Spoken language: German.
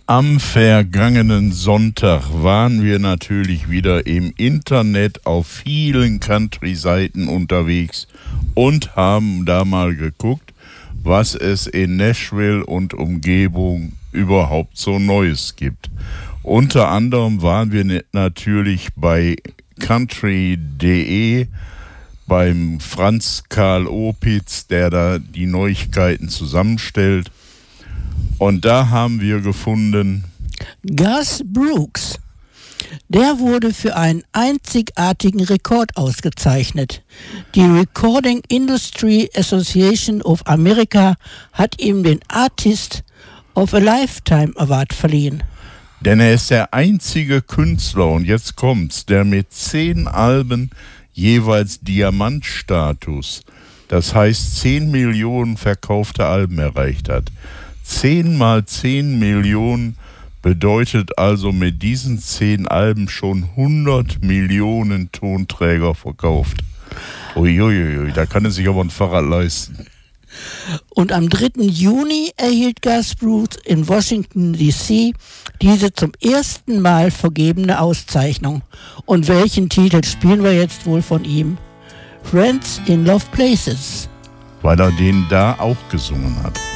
Am vergangenen Sonntag waren wir natürlich wieder im Internet auf vielen Country-Seiten unterwegs und haben da mal geguckt, was es in Nashville und Umgebung überhaupt so Neues gibt. Unter anderem waren wir natürlich bei country.de beim Franz Karl Opitz, der da die Neuigkeiten zusammenstellt. Und da haben wir gefunden Garth Brooks. Der wurde für einen einzigartigen Rekord ausgezeichnet. Die Recording Industry Association of America hat ihm den Artist of a Lifetime Award verliehen. Denn er ist der einzige Künstler, und jetzt kommt's, der mit 10 Alben jeweils Diamantstatus, das heißt 10 Millionen verkaufte Alben erreicht hat. 10 mal 10 Millionen bedeutet also mit diesen 10 Alben schon 100 Millionen Tonträger verkauft. Uiuiui, da kann er sich aber ein Fahrrad leisten. Und am 3. Juni erhielt Garth Brooks in Washington D.C. diese zum ersten Mal vergebene Auszeichnung. Und welchen Titel spielen wir jetzt wohl von ihm? Friends in Love Places. Weil er den da auch gesungen hat.